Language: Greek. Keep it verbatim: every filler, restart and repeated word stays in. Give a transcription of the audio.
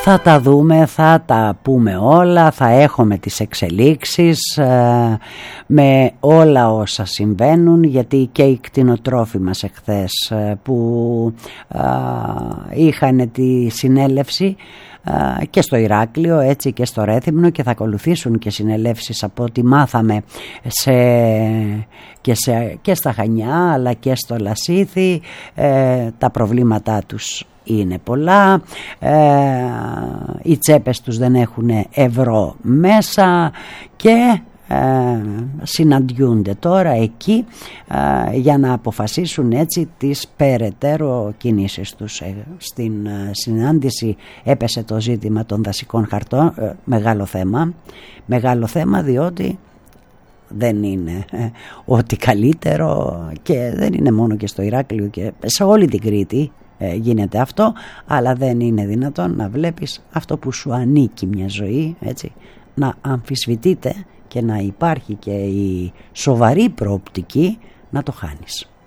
Θα τα δούμε, θα τα πούμε όλα, θα έχουμε τις εξελίξεις ε, με όλα όσα συμβαίνουν, γιατί και οι κτηνοτρόφοι μας εχθές ε, που ε, είχαν τη συνέλευση ε, και στο Ηράκλειο έτσι και στο Ρέθυμνο, και θα ακολουθήσουν και συνελεύσεις από ό,τι μάθαμε σε, και, σε, και στα Χανιά αλλά και στο Λασίθι. ε, τα προβλήματά τους είναι πολλά, ε, οι τσέπες τους δεν έχουν ευρώ μέσα και ε, συναντιούνται τώρα εκεί ε, για να αποφασίσουν έτσι τις περαιτέρω κινήσεις τους. Ε, στην ε, συνάντηση έπεσε το ζήτημα των δασικών χαρτών, ε, μεγάλο θέμα, μεγάλο θέμα διότι δεν είναι ε, ό,τι καλύτερο, και δεν είναι μόνο και στο Ηράκλειο και σε όλη την Κρήτη ε, γίνεται αυτό, αλλά δεν είναι δυνατόν να βλέπεις αυτό που σου ανήκει μια ζωή, έτσι, να αμφισβητείται και να υπάρχει και η σοβαρή προοπτική να το χάνεις.